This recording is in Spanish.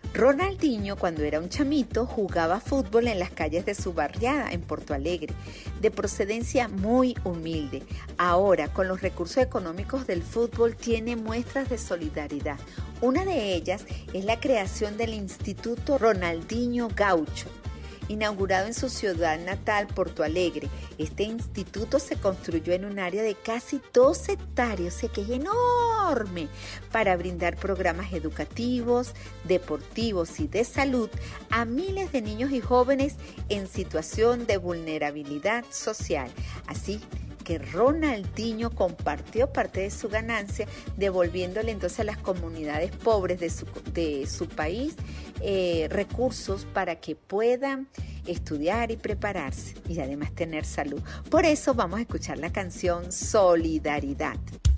Ronaldinho, cuando era un chamito, jugaba fútbol en las calles de su barriada en Porto Alegre, de procedencia muy humilde. Ahora, con los recursos económicos del fútbol, tiene muestras de solidaridad. Una de ellas es la creación del Instituto Ronaldinho Gaucho, inaugurado en su ciudad natal, Porto Alegre. Este instituto se construyó en un área de casi 2 hectáreas, o sea que es enorme, para brindar programas educativos, deportivos y de salud a miles de niños y jóvenes en situación de vulnerabilidad social. Así que Ronaldinho compartió parte de su ganancia, devolviéndole entonces a las comunidades pobres de su país recursos para que puedan estudiar y prepararse y además tener salud. Por eso vamos a escuchar la canción Solidaridad.